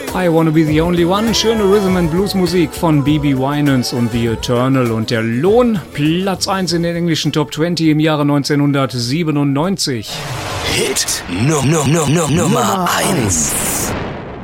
I Wanna Be The Only One, schöne Rhythm and Blues Musik von B.B. Winans und The Eternal und der Lohn, Platz 1 in den englischen Top 20 im Jahre 1997. Hit Nummer 1.